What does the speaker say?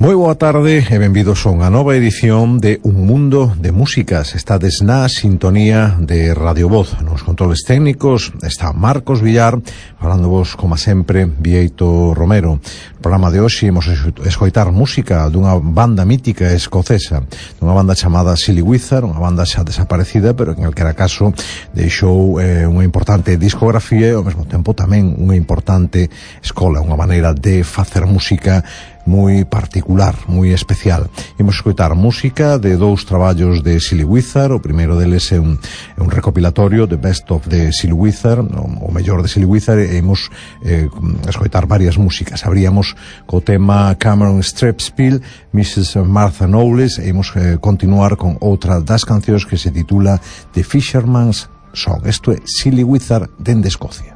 Moi boa tarde e benvidos a unha nova edición de Un Mundo de Músicas. Estades na sintonía de Radio Voz. Nos controles técnicos está Marcos Villar, falándovos, como sempre, Bieito Romero. No programa de hoxe imos escoitar música dunha banda mítica escocesa, dunha banda chamada Silly Wizard, unha banda xa desaparecida, pero en calquera caso deixou unha importante discografía e ao mesmo tempo tamén unha importante escola, unha maneira de facer música moi particular, moi especial. Imos escoitar música de dous traballos de Silly Wizard. O primeiro deles é un recopilatorio de Best of the Silly Wizard, o mellor de Silly Wizard, e imos escoitar varias músicas. Abríamos co tema Cameron Strepspill, Mrs. Martha Knowles, e imos continuar con outra das cancións que se titula The Fisherman's Song. Isto é Silly Wizard dende Escocia.